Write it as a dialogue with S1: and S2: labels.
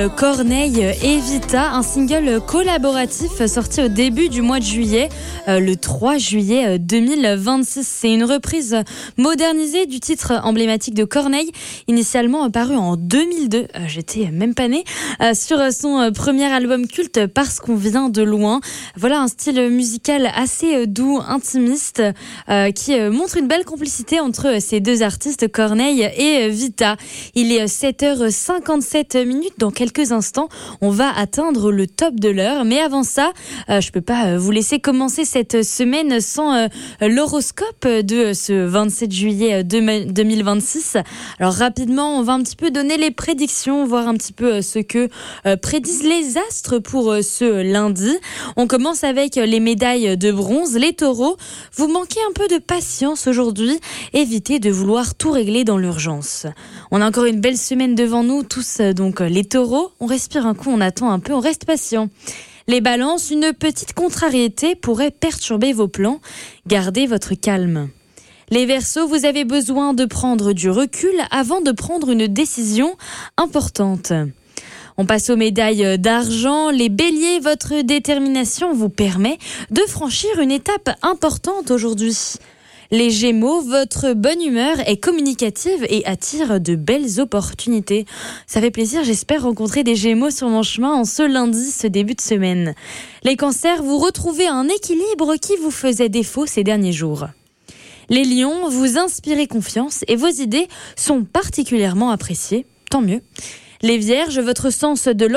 S1: Corneille et Vita, un single collaboratif sorti au début du mois de juillet, le 3 juillet 2026. C'est une reprise modernisée du titre emblématique de Corneille, initialement paru en 2002, j'étais même pas née, sur son premier album culte Parce qu'on vient de loin. Voilà un style musical assez doux, intimiste, qui montre une belle complicité entre ces deux artistes, Corneille et Vita. Il est 7h57 dans quelques instants, on va atteindre le top de l'heure. Mais avant ça, je peux pas vous laisser commencer cette semaine sans l'horoscope de ce 27 juillet 2026. Alors rapidement, on va un petit peu donner les prédictions, voir un petit peu ce que prédisent les astres pour ce lundi. On commence avec les médailles de bronze. Les taureaux, vous manquez un peu de patience aujourd'hui. Évitez de vouloir tout régler dans l'urgence. On a encore une belle semaine devant nous, tous donc les taureaux. On respire un coup, on attend un peu, on reste patient. Les balances, une petite contrariété pourrait perturber vos plans. Gardez votre calme. Les Verseaux, vous avez besoin de prendre du recul avant de prendre une décision importante. On passe aux médailles d'argent. Les Béliers, votre détermination vous permet de franchir une étape importante aujourd'hui. Les Gémeaux, votre bonne humeur est communicative et attire de belles opportunités. Ça fait plaisir, j'espère rencontrer des Gémeaux sur mon chemin en ce lundi, ce début de semaine. Les Cancers, vous retrouvez un équilibre qui vous faisait défaut ces derniers jours. Les Lions, vous inspirez confiance et vos idées sont particulièrement appréciées. Tant mieux. Les Vierges, votre sens de